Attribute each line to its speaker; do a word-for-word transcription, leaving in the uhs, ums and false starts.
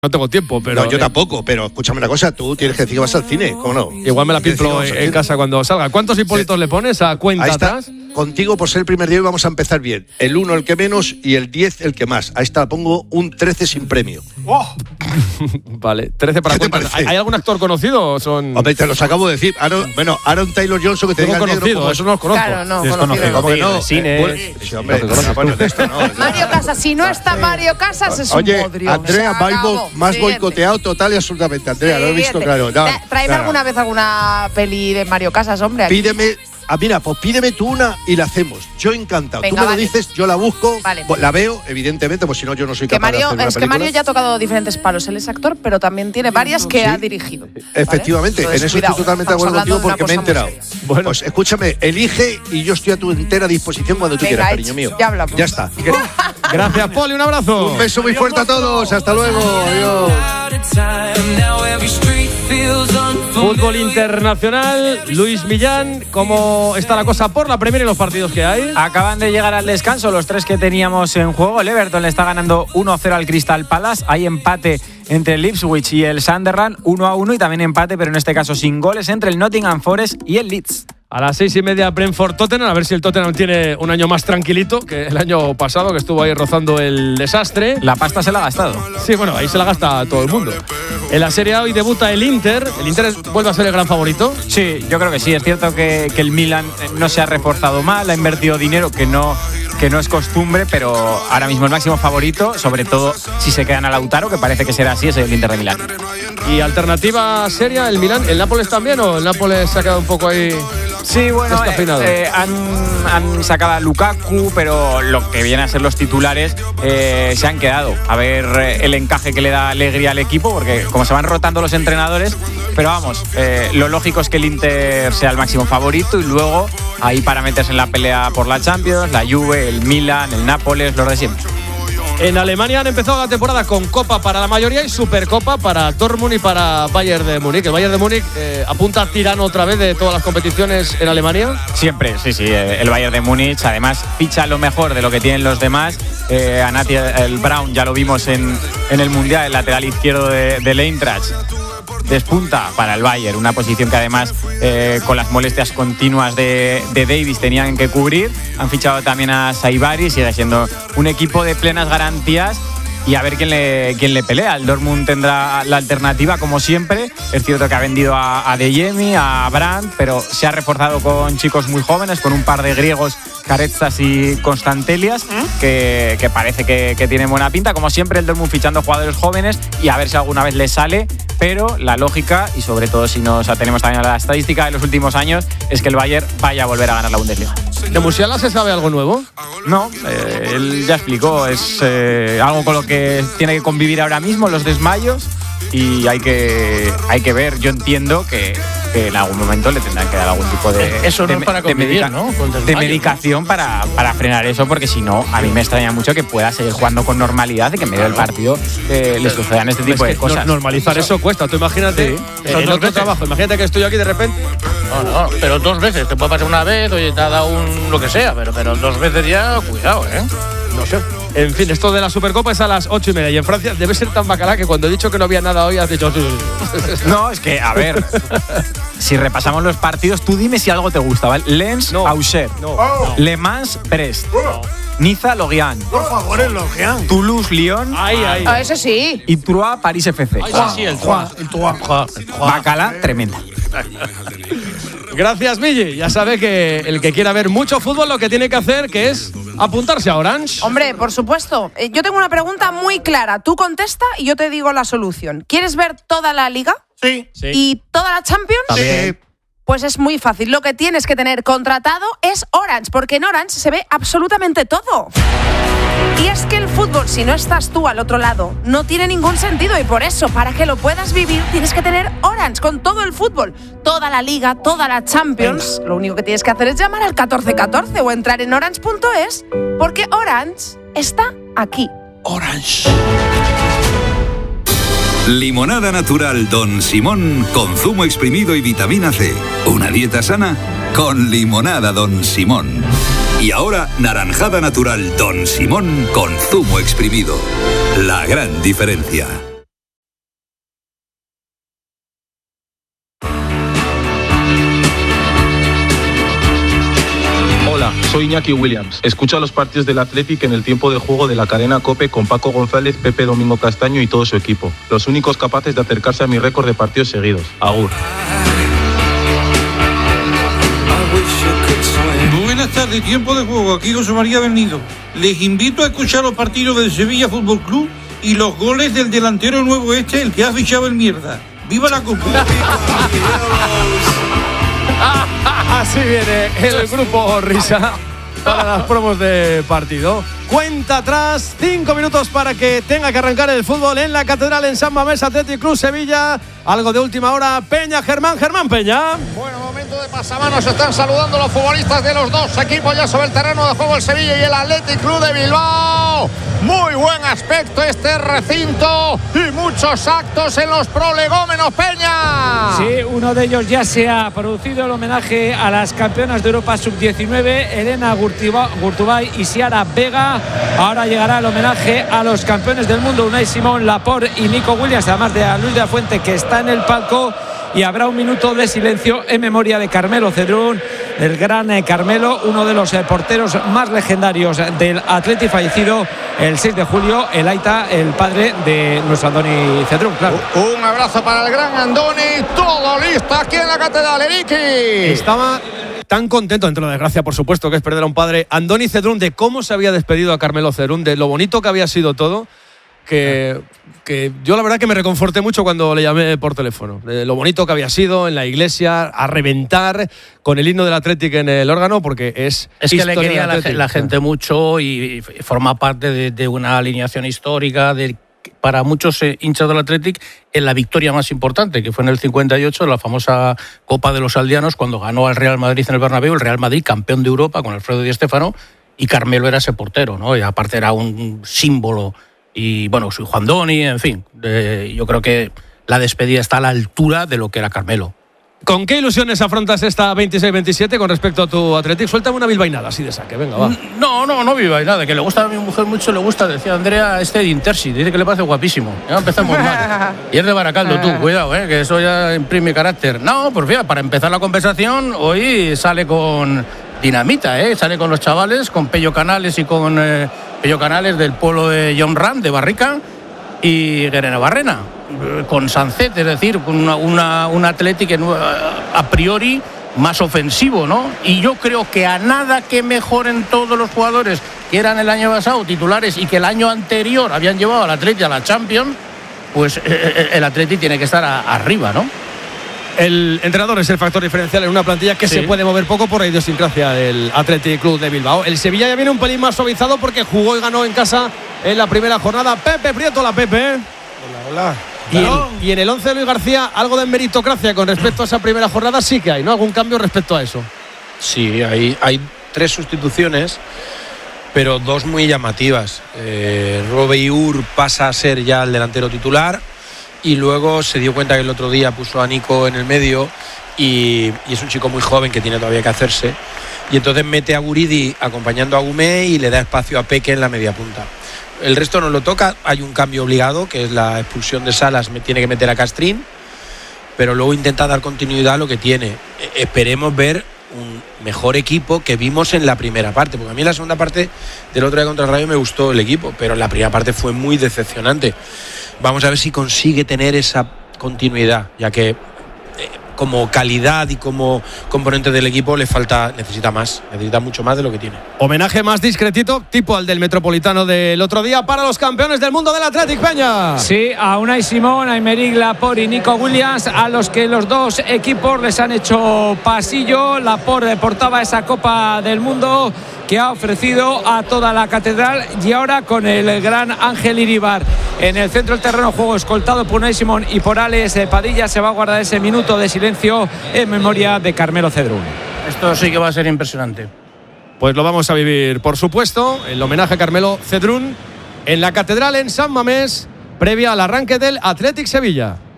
Speaker 1: No tengo tiempo, pero...
Speaker 2: No, yo tampoco, pero escúchame una cosa, tú tienes que decir que vas al cine, ¿cómo no?
Speaker 1: Igual me la pimplo en, en casa cuando salga. ¿Cuántos Hipólitos sí. le pones a cuenta
Speaker 2: Ahí está.
Speaker 1: atrás?
Speaker 2: Contigo, por ser el primer día, hoy vamos a empezar bien. El uno el que menos y el diez el que más. Ahí está, pongo un trece sin premio.
Speaker 1: Oh. Vale, trece para cuenta. ¿Hay, ¿Hay algún actor conocido o son...?
Speaker 2: Hombre, te los acabo de decir. Aaron, bueno, Aaron Taylor Johnson, que te diga el negro
Speaker 1: conocido,
Speaker 2: como...
Speaker 1: eso no los conozco.
Speaker 3: Claro, no,
Speaker 2: conocido. ¿Cómo que no?
Speaker 1: De cine.
Speaker 2: Eh, pues, sí, hombre, no, bueno, de esto no.
Speaker 3: Mario Casas, si no está Mario Casas es
Speaker 2: Oye,
Speaker 3: un bodrio.
Speaker 2: Andrea, Baibo, más
Speaker 3: Siguiente.
Speaker 2: boicoteado total y absolutamente. Andrea, lo he visto claro. No,
Speaker 3: Tráeme
Speaker 2: claro.
Speaker 3: alguna vez alguna peli de Mario Casas, hombre. Aquí.
Speaker 2: Pídeme... Ah, mira, pues pídeme tú una y la hacemos. Yo encantado.
Speaker 3: Venga,
Speaker 2: tú me
Speaker 3: vale.
Speaker 2: lo dices, yo la busco,
Speaker 3: Vale.
Speaker 2: la veo, evidentemente, pues si no, yo no soy
Speaker 3: Que
Speaker 2: capaz
Speaker 3: Mario,
Speaker 2: de hacer una
Speaker 3: es que
Speaker 2: película.
Speaker 3: Mario ya ha tocado diferentes palos. Él es actor, pero también tiene varias que
Speaker 2: Sí.
Speaker 3: ha dirigido. ¿vale?
Speaker 2: Efectivamente,
Speaker 3: Entonces,
Speaker 2: en eso
Speaker 3: cuidado,
Speaker 2: estoy totalmente de
Speaker 3: estamos
Speaker 2: acuerdo contigo
Speaker 3: hablando de
Speaker 2: porque me he
Speaker 3: una cosa
Speaker 2: enterado.
Speaker 3: muy seria.
Speaker 2: Bueno, pues escúchame, elige y yo estoy a tu entera disposición cuando tú
Speaker 3: Venga,
Speaker 2: quieras,
Speaker 3: hecho.
Speaker 2: cariño mío.
Speaker 3: Ya hablamos.
Speaker 2: Ya está.
Speaker 1: Gracias, Poli, un abrazo.
Speaker 2: Un beso muy fuerte a todos. Hasta luego. Adiós.
Speaker 1: Fútbol internacional, Luis Millán, ¿cómo está la cosa por la Premier y los partidos que hay?
Speaker 4: Acaban de llegar al descanso los tres que teníamos en juego. El Everton le está ganando uno a cero al Crystal Palace. Hay empate entre el Ipswich y el Sunderland, uno a uno, y también empate, pero en este caso sin goles, entre el Nottingham Forest y el Leeds.
Speaker 1: A las seis y media, Brentford-Tottenham, a ver si el Tottenham tiene un año más tranquilito que el año pasado, que estuvo ahí rozando el desastre.
Speaker 4: La pasta se la ha gastado.
Speaker 1: Sí, bueno, ahí se la gasta todo el mundo. En la Serie A hoy debuta el Inter. ¿El Inter vuelve a ser el gran favorito?
Speaker 4: Sí, yo creo que sí. Es cierto que, que el Milan no se ha reforzado mal, ha invertido dinero que no, que no es costumbre, pero ahora mismo el máximo favorito, sobre todo si se quedan a Lautaro, que parece que será así, es el Inter de Milán.
Speaker 1: ¿Y alternativa seria, el Milán? ¿El Nápoles también o el Nápoles se ha quedado un poco ahí...?
Speaker 4: Sí, bueno, eh, eh, han, han sacado a Lukaku, pero lo que viene a ser los titulares eh, se han quedado. A ver eh, el encaje que le da alegría al equipo, porque como se van rotando los entrenadores, pero vamos, eh, lo lógico es que el Inter sea el máximo favorito y luego ahí para meterse en la pelea por la Champions, la Juve, el Milan, el Nápoles, los de siempre.
Speaker 1: En Alemania han empezado la temporada con Copa para la mayoría y Supercopa para Dortmund y para Bayern de Múnich. ¿El Bayern de Múnich eh, apunta a tirano otra vez de todas las competiciones en Alemania?
Speaker 4: Siempre, sí, sí. El Bayern de Múnich además ficha lo mejor de lo que tienen los demás. Eh, a Nati, el Brown ya lo vimos en, en el Mundial, el lateral izquierdo de, del Eintracht. Despunta para el Bayern, una posición que además eh, con las molestias continuas de, de Davis tenían que cubrir. Han fichado también a Saibari, sigue siendo un equipo de plenas garantías y a ver quién le, quién le pelea. El Dortmund tendrá la alternativa como siempre. Es cierto que ha vendido a, a De Jemi, a Brandt, pero se ha reforzado con chicos muy jóvenes, con un par de griegos, Caretsas y Constantelias, que, que parece que, que tienen buena pinta. Como siempre, el Dortmund fichando jugadores jóvenes y a ver si alguna vez les sale. Pero la lógica, y sobre todo si nos atenemos también a la estadística de los últimos años, es que el Bayern vaya a volver a ganar la Bundesliga.
Speaker 1: ¿De Musiala se sabe algo nuevo?
Speaker 4: No, eh, él ya explicó, es eh, algo con lo que tiene que convivir ahora mismo, los desmayos, y hay que, hay que ver. Yo entiendo que, que en algún momento le tendrán que dar algún tipo de,
Speaker 5: eso no
Speaker 4: de,
Speaker 5: es para
Speaker 4: de,
Speaker 5: convivir,
Speaker 4: medica,
Speaker 5: ¿no? Con
Speaker 4: de medicación para, para frenar eso, porque si no, a mí me extraña mucho que pueda seguir jugando con normalidad y que en medio del partido eh, le sucedan este tipo
Speaker 1: es
Speaker 4: de cosas.
Speaker 1: Normalizar eso cuesta. Tú imagínate,
Speaker 4: Sí.
Speaker 1: eh, en otro trabajo, imagínate que estoy aquí de repente.
Speaker 5: No, no, pero dos veces. Te puede pasar una vez, oye, te ha dado un lo que sea, pero, pero dos veces ya, cuidado, ¿eh?
Speaker 1: No sé. En fin, esto de la Supercopa es a las ocho y media. Y en Francia debe ser tan bacalá que cuando he dicho que no había nada hoy has dicho...
Speaker 4: No, es que, a ver, si repasamos los partidos, tú dime si algo te gusta, ¿vale? Lens,
Speaker 1: No.
Speaker 4: Auxerre,
Speaker 1: No,
Speaker 4: no. Le Mans, Brest, no. Niza, Lorient,
Speaker 5: Por favor, el Lorient.
Speaker 4: Toulouse, Lyon,
Speaker 1: Ay, ay.
Speaker 3: Ah, eso sí.
Speaker 4: y Troyes, París F C.
Speaker 5: Ay, sí, sí, el Troyes. El Troyes.
Speaker 4: Bacala, tremenda.
Speaker 1: Gracias, Milli. Ya sabe que el que quiera ver mucho fútbol lo que tiene que hacer que es apuntarse a Orange.
Speaker 3: Hombre, por supuesto. Eh, yo tengo una pregunta muy clara. Tú contesta y yo te digo la solución. ¿Quieres ver toda la Liga?
Speaker 5: Sí.
Speaker 1: Sí.
Speaker 3: ¿Y toda la Champions?
Speaker 5: Sí.
Speaker 3: Pues es muy fácil. Lo que tienes que tener contratado es Orange, porque en Orange se ve absolutamente todo. Y es que el fútbol, si no estás tú al otro lado, no tiene ningún sentido. Y por eso, para que lo puedas vivir, tienes que tener Orange con todo el fútbol. Toda la Liga, toda la Champions. Venga. Lo único que tienes que hacer es llamar al catorce catorce o entrar en orange punto es, porque Orange está aquí.
Speaker 5: Orange.
Speaker 6: Limonada natural Don Simón con zumo exprimido y vitamina C. Una dieta sana con limonada Don Simón. Y ahora naranjada natural Don Simón con zumo exprimido. La gran diferencia.
Speaker 7: Soy Iñaki Williams. Escucha los partidos del Athletic en el tiempo de juego de la cadena COPE con Paco González, Pepe Domingo Castaño y todo su equipo. Los únicos capaces de acercarse a mi récord de partidos seguidos. Agur.
Speaker 8: Buenas tardes, tiempo de juego. Aquí José María Bernido. Les invito a escuchar los partidos del Sevilla Fútbol Club y los goles del delantero nuevo este, el que ha fichado el mierda. ¡Viva la Copa!
Speaker 1: Así viene el grupo Risa para las promos de partido. Cuenta atrás, cinco minutos para que tenga que arrancar el fútbol en la Catedral en San Mamés, Athletic Club Sevilla. Algo de última hora, Peña, Germán, Germán Peña.
Speaker 9: Bueno, momento de pasamanos, están saludando los futbolistas de los dos equipos ya sobre el terreno de juego, el Sevilla y el Athletic Club de Bilbao. Muy buen aspecto este recinto y muchos actos en los prolegómenos, Peña.
Speaker 10: Sí, uno de ellos ya se ha producido, el homenaje a las campeonas de Europa sub diecinueve, Elena Gurtubay y Siara Vega. Ahora llegará el homenaje a los campeones del mundo, Unai Simón, Laporte y Nico Williams, además de a Luis de la Fuente, que está en el palco. Y habrá un minuto de silencio en memoria de Carmelo Cedrún, el gran Carmelo, uno de los porteros más legendarios del Athletic, fallecido el seis de julio, el Aita, el padre de nuestro Andoni Cedrún, claro.
Speaker 9: Un abrazo para el gran Andoni, todo listo aquí en la Catedral, Eriki.
Speaker 1: Estaba tan contento, entre la desgracia, por supuesto, que es perder a un padre, Andoni Cedrún, de cómo se había despedido a Carmelo Cedrún, de lo bonito que había sido todo, que, que yo la verdad que me reconforté mucho cuando le llamé por teléfono, de lo bonito que había sido en la iglesia, a reventar con el himno del Athletic en el órgano, porque es
Speaker 5: es que le quería la, la gente mucho y, y forma parte de, de una alineación histórica de, para muchos eh, hinchas del Athletic, en la victoria más importante, que fue en el cincuenta y ocho, la famosa Copa de los Aldeanos, cuando ganó al Real Madrid en el Bernabéu, el Real Madrid campeón de Europa con Alfredo Di Stéfano, y Carmelo era ese portero, ¿no? Y aparte era un símbolo. Y bueno, soy Juan Doni, en fin, eh, yo creo que la despedida está a la altura de lo que era Carmelo.
Speaker 1: ¿Con qué ilusiones afrontas esta veintiséis veintisiete con respecto a tu Athletic? Suéltame una bilbainada así de saque, venga, va.
Speaker 5: No, no, no bilbainada, que le gusta a mi mujer mucho, le gusta, decía Andrea, este de Intersi, dice que le parece guapísimo. Ya empezamos mal. Y es de Baracaldo, tú, cuidado, eh, que eso ya imprime carácter. No, pues fíjate, para empezar la conversación, hoy sale con dinamita, eh, sale con los chavales, con Pello Canales y con... Eh, Pello Canales del pueblo de John Ram, de Barrica, y Guerena Barrena, con Sancet, es decir, con una, una, un Athletic a priori más ofensivo, ¿no? Y yo creo que a nada que mejoren todos los jugadores que eran el año pasado titulares y que el año anterior habían llevado al Athletic a la Champions, pues el Athletic tiene que estar a, arriba, ¿no?
Speaker 1: El entrenador es el factor diferencial en una plantilla que sí se puede mover poco por la idiosincrasia del Athletic Club de Bilbao. El Sevilla ya viene un pelín más suavizado porque jugó y ganó en casa en la primera jornada. Pepe Prieto, la Pepe.
Speaker 11: Hola, hola.
Speaker 1: Y, el, y en el once de Luis García, algo de meritocracia con respecto a esa primera jornada sí que hay, ¿no? ¿Algún cambio respecto a eso?
Speaker 11: Sí, hay, hay tres sustituciones, pero dos muy llamativas. Eh, Robeyur pasa a ser ya el delantero titular. Y luego se dio cuenta que el otro día puso a Nico en el medio y, y es un chico muy joven que tiene todavía que hacerse. Y entonces mete a Guridi acompañando a Gumé y le da espacio a Peque en la media punta. El resto no lo toca, hay un cambio obligado, que es la expulsión de Salas, me tiene que meter a Castrín, pero luego intenta dar continuidad a lo que tiene. E- esperemos ver un mejor equipo que vimos en la primera parte, porque a mí en la segunda parte del otro día contra el Rayo me gustó el equipo, pero en la primera parte fue muy decepcionante. Vamos a ver si consigue tener esa continuidad, ya que eh, como calidad y como componente del equipo le falta, necesita más, necesita mucho más de lo que tiene.
Speaker 1: Homenaje más discretito, tipo al del Metropolitano del otro día, para los campeones del mundo del Athletic, Peña.
Speaker 10: Sí, a Unai Simón, a Aymeric Laporte y Nico Williams, a los que los dos equipos les han hecho pasillo. Laporte portaba esa Copa del Mundo que ha ofrecido a toda la catedral, y ahora con el gran Ángel Iribar en el centro del terreno de juego, escoltado por Unai Simón y por Alex Padilla, se va a guardar ese minuto de silencio en memoria de Carmelo Cedrún.
Speaker 5: Esto sí que va a ser impresionante.
Speaker 1: Pues lo vamos a vivir, por supuesto, el homenaje a Carmelo Cedrún en la catedral en San Mamés, previa al arranque del Athletic Sevilla.